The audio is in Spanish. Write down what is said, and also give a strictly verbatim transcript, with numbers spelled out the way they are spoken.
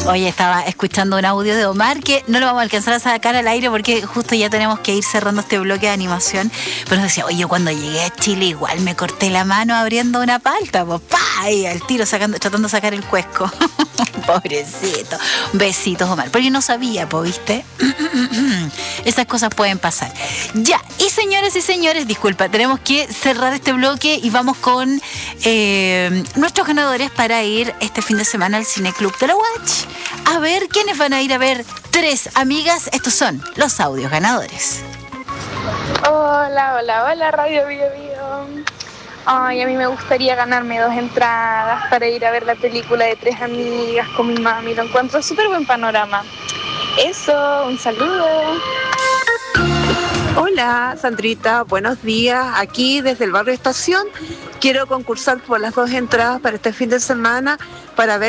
Oye, estaba escuchando un audio de Omar que no lo vamos a alcanzar a sacar al aire porque justo ya tenemos que ir cerrando este bloque de animación. Pero nos decía, oye, cuando llegué a Chile igual me corté la mano abriendo una palta, pues, ¡pa! Y al tiro sacando, tratando de sacar el cuesco. Pobrecito. Besitos, Omar. Pero yo no sabía, pues, ¿viste? Esas cosas pueden pasar. Ya, y señores y señores, disculpa, tenemos que cerrar este bloque y vamos con eh, nuestros ganadores para ir este fin de semana al Cineclub de la Watch. A ver, ¿quiénes van a ir a ver Tres Amigas? Estos son los audios ganadores. Hola, hola, hola, Radio Bio Bio. Ay, a mí me gustaría ganarme dos entradas para ir a ver la película de Tres Amigas con mi mami. Lo encuentro súper buen panorama. Eso, un saludo. Hola, Sandrita, buenos días. Aquí desde el barrio Estación quiero concursar por las dos entradas para este fin de semana para ver